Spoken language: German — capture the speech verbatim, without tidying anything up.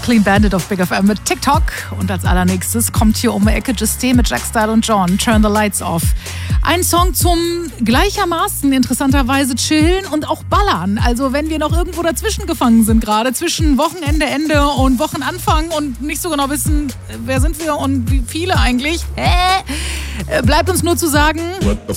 Clean Bandit auf Big F M mit TikTok. Und als allernächstes kommt hier um die Ecke Justine mit Jack Style und John. Turn the Lights Off. Ein Song zum gleichermaßen interessanterweise chillen und auch ballern. Also wenn wir noch irgendwo dazwischen gefangen sind gerade, zwischen Wochenende, Ende und Wochenanfang und nicht so genau wissen, wer sind wir und wie viele eigentlich, hä? Bleibt uns nur zu sagen, What the